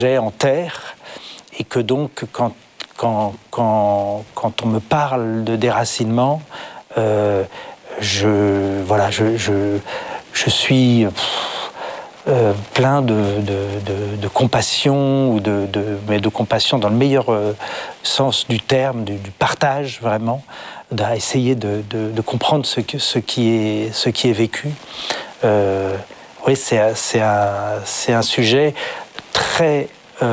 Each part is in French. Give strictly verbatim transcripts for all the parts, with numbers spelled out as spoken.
en terre, et que donc quand, quand, quand, quand on me parle de déracinement, euh, je, voilà, je, je, je suis pff, euh, plein de, de, de, de compassion, ou de, de, mais de compassion dans le meilleur euh, sens du terme, du, du partage vraiment, d'essayer de, de, de comprendre ce, que, ce, qui est, ce qui est vécu. Euh, oui, c'est, c'est, un, c'est un sujet très,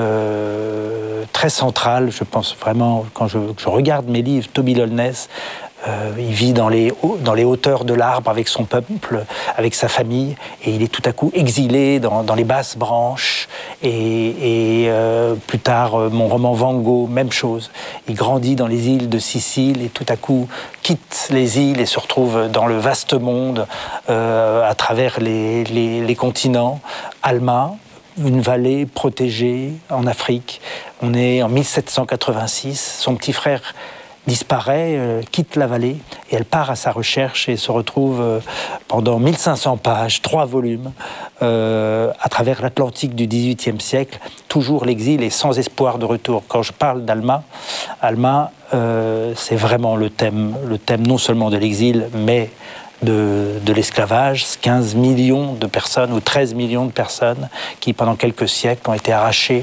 euh, très central, je pense vraiment, quand je, je regarde mes livres, Toby Lollness, euh, il vit dans les, dans les hauteurs de l'arbre avec son peuple, avec sa famille, et il est tout à coup exilé dans, dans les basses branches, et, et euh, plus tard, euh, mon roman Van Gogh, même chose, il grandit dans les îles de Sicile, et tout à coup quitte les îles et se retrouve dans le vaste monde, euh, à travers les, les, les continents. Alma, une vallée protégée en Afrique. On est en mille sept cent quatre-vingt-six. Son petit frère disparaît, euh, quitte la vallée, et elle part à sa recherche et se retrouve euh, pendant mille cinq cents pages, trois volumes, euh, à travers l'Atlantique du dix-huitième siècle. Toujours l'exil et sans espoir de retour. Quand je parle d'Alma, Alma, euh, c'est vraiment le thème, le thème non seulement de l'exil, mais de, de l'esclavage. quinze millions de personnes ou treize millions de personnes qui, pendant quelques siècles, ont été arrachées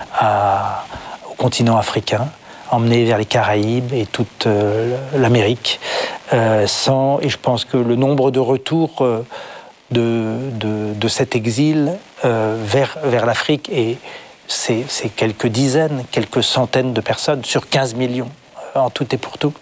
à, au continent africain, emmenées vers les Caraïbes et toute euh, l'Amérique. Euh, sans, et je pense que le nombre de retours euh, de, de, de cet exil euh, vers, vers l'Afrique, et c'est, c'est quelques dizaines, quelques centaines de personnes sur quinze millions, euh, en tout et pour tout.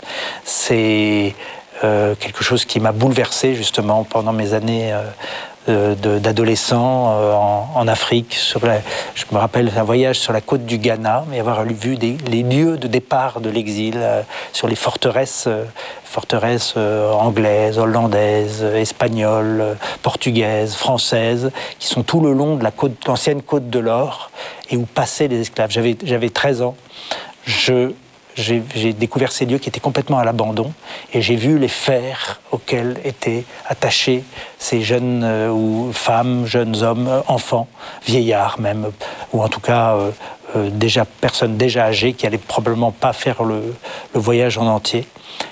C'est Euh, quelque chose qui m'a bouleversé justement pendant mes années euh, de, d'adolescent euh, en, en Afrique. Sur la, je me rappelle un voyage sur la côte du Ghana, mais avoir vu des, les lieux de départ de l'exil, euh, sur les forteresses, euh, forteresses euh, anglaises, hollandaises, espagnoles, euh, portugaises, françaises, qui sont tout le long de la côte, l'ancienne côte de l'Or, et où passaient les esclaves. J'avais, j'avais treize ans. Je J'ai, j'ai découvert ces lieux qui étaient complètement à l'abandon, et j'ai vu les fers auxquels étaient attachés ces jeunes euh, ou femmes, jeunes hommes, euh, enfants, vieillards même, ou en tout cas euh, euh, déjà personnes déjà âgées qui allaient probablement pas faire le, le voyage en entier.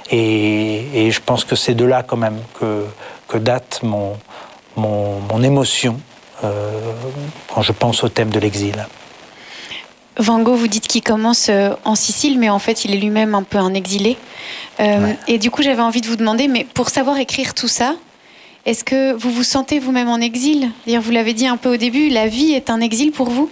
Et, et je pense que c'est de là quand même que, que date mon, mon, mon émotion euh, quand je pense au thème de l'exil. Van Gogh, vous dites qu'il commence en Sicile, mais en fait, il est lui-même un peu un exilé. Euh, ouais. Et du coup, j'avais envie de vous demander, mais pour savoir écrire tout ça, est-ce que vous vous sentez vous-même en exil ? D'ailleurs, vous l'avez dit un peu au début, la vie est un exil pour vous ?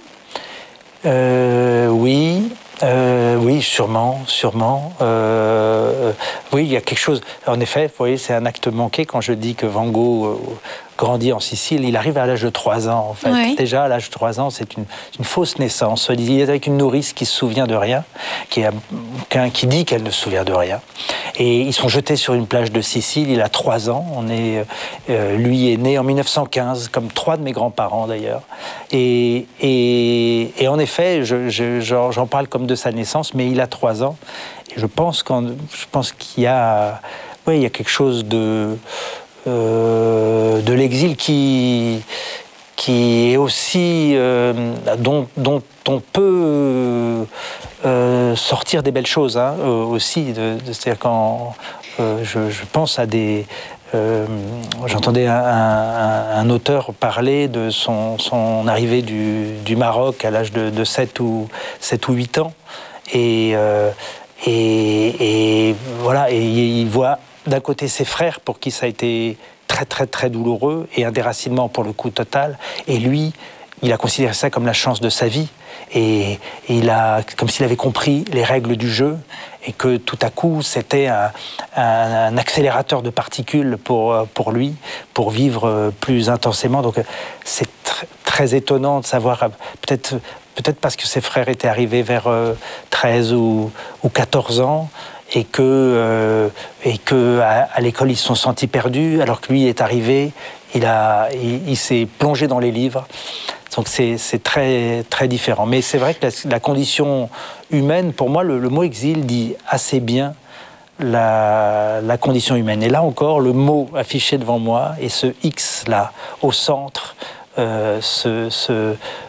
euh, Oui, euh, oui, sûrement, sûrement. Euh, oui, il y a quelque chose. En effet, vous voyez, c'est un acte manqué quand je dis que Van Gogh euh, grandit en Sicile. Il arrive à l'âge de trois ans, en fait. Oui. Déjà, à l'âge de trois ans, c'est une, une fausse naissance. Il est avec une nourrice qui se souvient de rien, qui, a, qui dit qu'elle ne se souvient de rien. Et ils sont jetés sur une plage de Sicile. Il a trois ans. On est, euh, lui est né en mille neuf cent quinze, comme trois de mes grands-parents d'ailleurs. Et, et, et en effet, je, je, j'en, j'en parle comme de sa naissance, mais il a trois ans. Et je pense, qu'en, je pense qu'il y a, ouais, il y a quelque chose de... Euh, de l'exil qui, qui est aussi euh, dont, dont on peut euh, sortir des belles choses hein, euh, aussi. De, de, c'est-à-dire quand euh, je, je pense à des... Euh, j'entendais un, un, un auteur parler de son, son arrivée du, du Maroc à l'âge de, de sept ou huit ans. Et, euh, et, et voilà, et il voit d'un côté ses frères pour qui ça a été très très très douloureux et un déracinement pour le coup total, et lui il a considéré ça comme la chance de sa vie, et, et il a, comme s'il avait compris les règles du jeu, et que tout à coup c'était un, un, un accélérateur de particules pour, pour lui, pour vivre plus intensément. Donc c'est tr- très étonnant de savoir, peut-être, peut-être parce que ses frères étaient arrivés vers treize ou, ou quatorze ans, et que, euh, et que à, à l'école ils se sont sentis perdus, alors que lui est arrivé, il, a, il, il s'est plongé dans les livres. Donc c'est, c'est très, très différent. Mais c'est vrai que la, la condition humaine, pour moi, le, le mot exil dit assez bien la, la condition humaine. Et là encore, le mot affiché devant moi, et ce X là, au centre, euh, ce, ce,